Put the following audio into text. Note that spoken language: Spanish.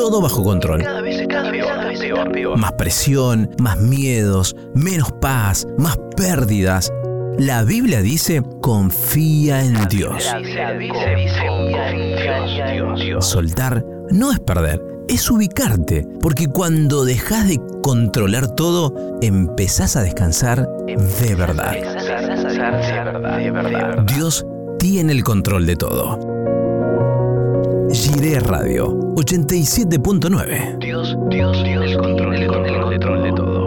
todo bajo control. Cada vez está peor. Más presión, más miedos, menos paz, más pérdidas. La Biblia dice, confía en Dios. Soltar no es perder, es ubicarte, porque cuando dejas de controlar todo, empezás a descansar de verdad. Dios tiene el control de todo. Jiré Radio 87.9. Dios tiene el control de todo.